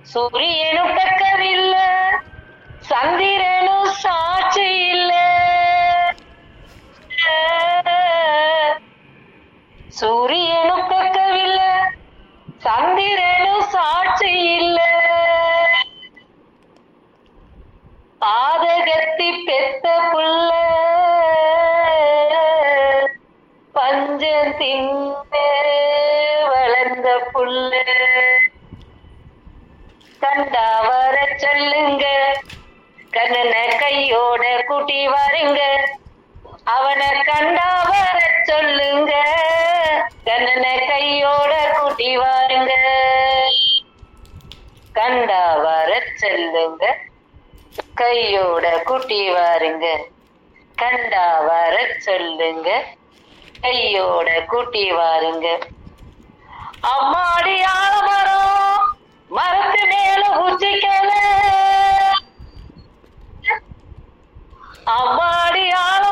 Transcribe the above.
சூரியனும் பக்கவில்ல, சந்திரனும் சாட்சி இல்ல. சூரியனும் பக்கவில்ல, சந்திரனும் சாட்சி இல்ல. பாதகத்தி பெத்த புள்ள பஞ்சம் தின்னு வளர்ந்த புள்ள. கண்டா வர சொல்லுங்க, கண்ணன கையோட கூட்டி வாருங்க. அவனை கண்டா வர சொல்லுங்க, கண்ணன கையோட கூட்டி வாருங்க. கண்டா வர சொல்லுங்க, கையோட கூட்டி வாருங்க. கண்டா வர சொல்லுங்க, கையோட கூட்டி வாருங்க. அம்மாடி ஆலமரம் மரத்து மேல உச்சிக்கல. அம்மாடி ஆலமரம்